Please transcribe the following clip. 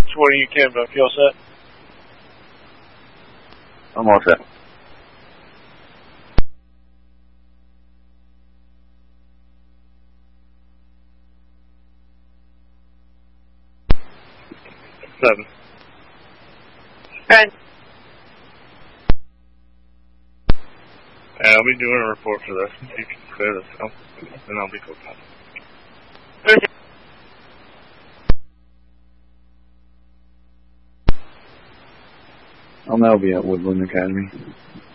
20, you can, but you all set? I'm all set. Seven. Good. I'll be doing a report for this. You can clear this out, and I'll be cool. I'll now be at Woodland Academy.